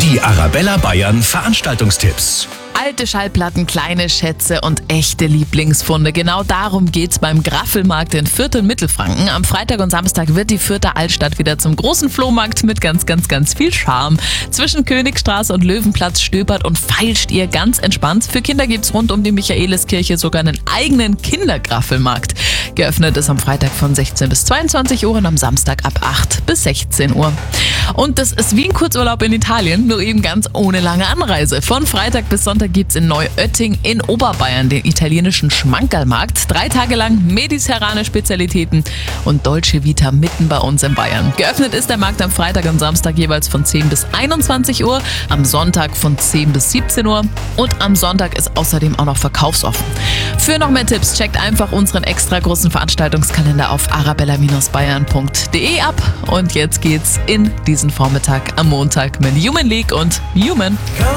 Die Arabella Bayern Veranstaltungstipps. Alte Schallplatten, kleine Schätze und echte Lieblingsfunde. Genau darum geht's beim Graffelmarkt in Fürth in Mittelfranken. Am Freitag und Samstag wird die Fürther Altstadt wieder zum großen Flohmarkt mit ganz viel Charme. Zwischen Königstraße und Löwenplatz stöbert und feilscht ihr ganz entspannt. Für Kinder gibt's rund um die Michaeliskirche sogar einen eigenen Kindergraffelmarkt. Geöffnet ist am Freitag von 16 bis 22 Uhr und am Samstag ab 8 bis 16 Uhr. Und das ist wie ein Kurzurlaub in Italien, nur eben ganz ohne lange Anreise. Von Freitag bis Sonntag gibt's in Neuötting in Oberbayern den italienischen Schmankerlmarkt. 3 Tage lang mediterrane Spezialitäten und Dolce Vita mitten bei uns in Bayern. Geöffnet ist der Markt am Freitag und Samstag jeweils von 10 bis 21 Uhr, am Sonntag von 10 bis 17 Uhr und am Sonntag ist außerdem auch noch verkaufsoffen. Für noch mehr Tipps checkt einfach unseren extra großen Veranstaltungskalender auf arabella-bayern.de ab. Und jetzt geht's in diesen Vormittag am Montag mit Human League und Human.